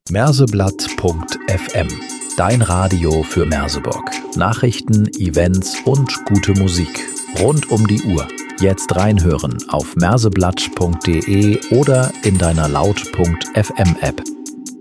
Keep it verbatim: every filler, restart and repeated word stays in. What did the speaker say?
Merseblatt punkt f m. Dein Radio für Merseburg. Nachrichten, Events und gute Musik. Rund um die Uhr. Jetzt reinhören auf merseblatt punkt de oder in deiner laut punkt f m App.